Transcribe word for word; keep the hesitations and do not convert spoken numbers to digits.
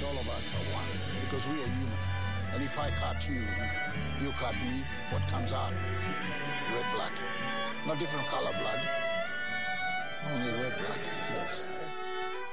all of us are one because we are human. And if I cut you, you cut me, what comes out? Red blood. Not different color blood. Only red blood, yes.